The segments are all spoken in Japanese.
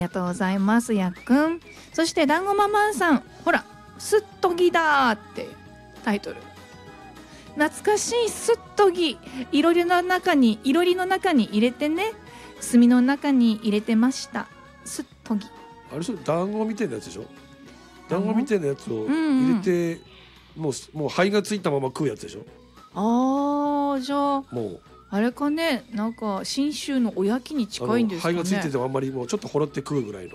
りがとうございます、やっくん。そして団子ママンさん、ほらすっとぎだーってタイトル。懐かしいすっとぎ、いろりの中に入れてね、炭の中に入れてました。すっとぎ、 あれ団子みたいなやつでしょ。団子みたいなやつを入れて、もう灰がついたまま食うやつでしょ。 あー、じゃあもうあれかね、なんか信州のおやきに近いんですかね。 灰がついててもあんまりもうちょっとほろって食うぐらいの。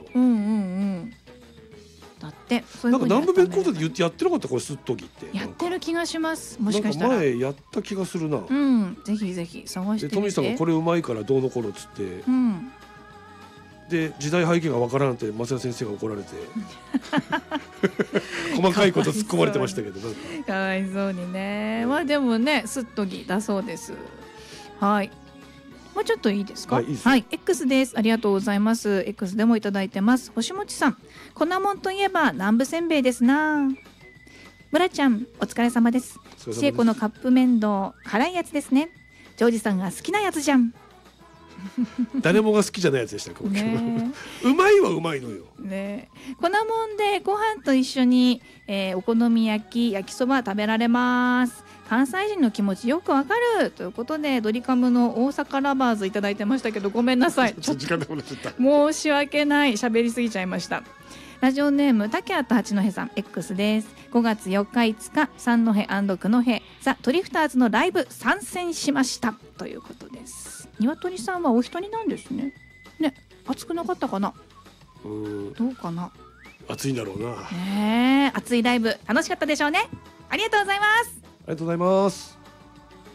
だってそういなんかう風に南部弁講座で言ってやってなかった、これすっとぎって。 やってる気がします。もしかしたらなんか前やった気がするな。 ぜひぜひ探してみて。 でトミーさんがこれうまいからどうのこうのっつって、で時代背景がわからんって増田先生が怒られて細かいこと突っ込まれてましたけど、 かわいそうにね。まあでもね、すっとぎだそうです。はい、もうちょっといいですか。 はい、いいです。 はい、X です。ありがとうございます。 X でもいただいてます。星もちさん、粉もんといえば南部せんべいですな。村ちゃんお疲れ様です。シエコのカップ麺堂、辛いやつですね。ジョージさんが好きなやつじゃん。 誰もが好きじゃないやつでした今日、 ねうまいはうまいのよ。 ね、粉もんでご飯と一緒に、お好み焼き、焼きそば食べられます。関西人の気持ちよくわかるということで、ドリカムの大阪ラバーズいただいてましたけど、ごめんなさい、 ちょっと時間なくなっちゃった。 申し訳ない、喋りすぎちゃいました。ラジオネーム竹谷八戸さん、 X です。5月4日5日三戸&九戸ザ・ドリフターズのライブ参戦しましたということです。鶏さんはお一人なんですね。ね、暑くなかったかな。どうかな。 暑いんだろうな。 熱いライブ楽しかったでしょうね。ありがとうございます。 ありがとうございます。